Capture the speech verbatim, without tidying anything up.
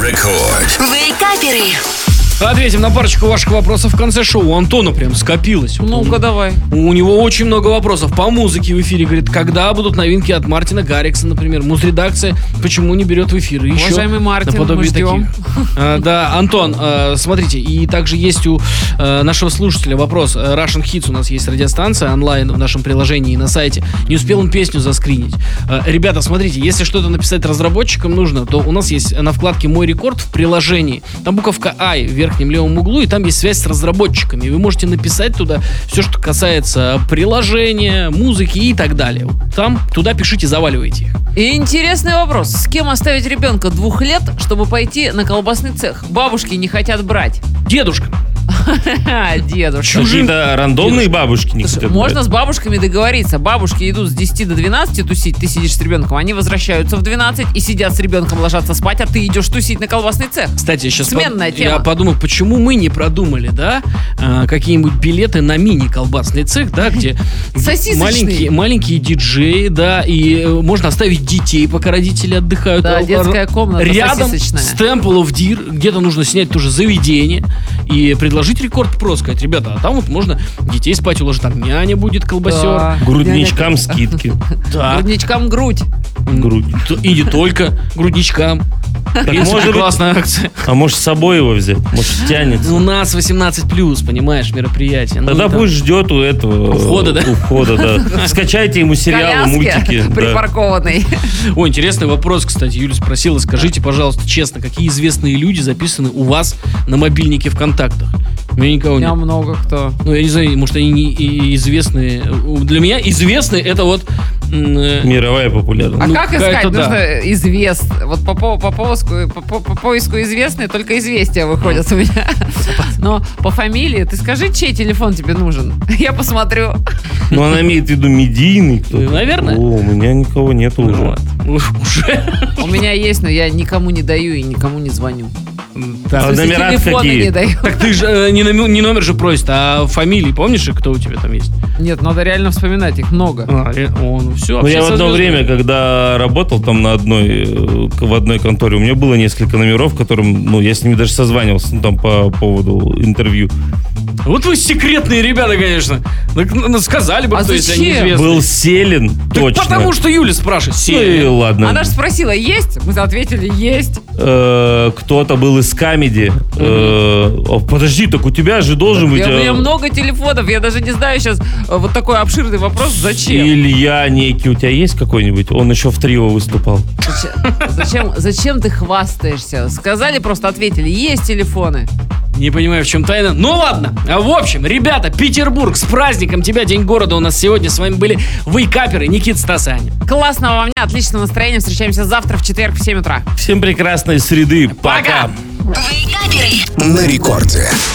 Рекорд. Вейкаперы. Ответим на парочку ваших вопросов в конце шоу. У Антона прям скопилось. Ну-ка, давай. У него очень много вопросов по музыке в эфире. Говорит, когда будут новинки от Мартина Гаррикса, например. Музредакция почему не берет в эфир? И еще Уважаемый Мартин, наподобие мы ждем. таких. А, да, Антон, а, смотрите, и также есть у а, нашего слушателя вопрос. Russian Hits у нас есть радиостанция онлайн в нашем приложении и на сайте. Не успел он песню заскринить. А, ребята, смотрите, если что-то написать разработчикам нужно, то у нас есть на вкладке «Мой рекорд» в приложении. Там буковка «I» в верхнем левом углу, и там есть связь с разработчиками. И вы можете написать туда все, что касается приложения, музыки и так далее. Там, туда пишите, заваливайте их. И интересный вопрос. С кем оставить ребенка двух лет, чтобы пойти на колбасный цех? Бабушки не хотят брать. Дедушка. Дедушка. Какие-то рандомные бабушки не хотят Можно брать. с бабушками договориться. Бабушки идут с десяти до двенадцати тусить, ты сидишь с ребенком, они возвращаются в двенадцать и сидят с ребенком, ложатся спать, а ты идешь тусить на колбасный цех. Кстати, я сейчас Сменная под... тема. я подумал, почему мы не продумали, да, а, какие-нибудь билеты на мини-колбасный цех, да, где Сосисочный. маленькие, маленькие диджеи, да, и э, можно оставить детей, пока родители отдыхают. Да, А, детская комната рядом сосисочная. с Temple of Deer, где-то нужно снять тоже заведение и предложить рекорд просто, сказать, ребята, а там вот можно детей спать уложить, там няня будет, колбасер. Да. Грудничкам скидки. Да. Грудничкам грудь. Грудь. И не только грудничкам. В принципе, может быть- классная акция. А может с собой его взять? Может тянется? У нас восемнадцать плюс, понимаешь, мероприятие. Ну, Тогда там- пусть ждет у этого... У входа, да? У входа, да. Скачайте ему сериалы, Коляске мультики. да. припаркованный. Ой, интересный вопрос, кстати. Юля спросила, скажите, пожалуйста, честно, какие известные люди записаны у вас на мобильнике ВКонтактах? У меня никого У меня нет. много кто. Ну, я не знаю, может, они не и- известные. Для меня известные это вот... м, э, Мировая популярность. А Ну, как какая-то искать? да. Нужно извест. Вот по, по, по, поиску, по, по- по поиску известные только известия выходят у меня. Но по фамилии ты скажи, чей телефон тебе нужен. Я посмотрю. Ну, она имеет в виду медийный кто-то. Наверное. О, у меня никого нету ну, уже. вот. Уж- Уже. У меня есть, но я никому не даю и никому не звоню. Так. А В смысле, номера телефоны какие? не даю. Так ты же э, не, номер, не номер же просит, а фамилии. Помнишь, кто у тебя там есть? Нет, надо реально вспоминать, их много. А, э, о, ну все. Ну, я в одно время, когда работал там на одной, э, в одной конторе, у меня было несколько номеров, которым, ну, я с ними даже созванивался, ну, там, по поводу интервью. Вот вы секретные ребята, конечно. Так, ну, сказали бы, А кто, если они зачем? известные. Был Селин, Так точно. потому что Юля спрашивает. Ну, Селин. и ладно. Она же спросила, есть? Мы ответили, есть. Э, кто-то был из Камеди. Э, о, подожди, так у тебя же должен быть... Я- у меня э, много телефонов, я даже не знаю сейчас э, вот такой обширный вопрос, зачем? Илья некий у тебя есть какой-нибудь? Он еще в трио выступал. Зачем, зачем, зачем ты хвастаешься? Сказали, просто ответили, есть телефоны. Не понимаю, в чем тайна. Ну ладно. А В общем, ребята, Петербург, с праздником тебя, День города у нас сегодня. С вами были вейкаперы Никита, Стас и Аня. Классного вам дня, отличного настроения. Встречаемся завтра в четверг в семь утра. Всем прекрасной среды. Пока. Вейкаперы. На рекорде.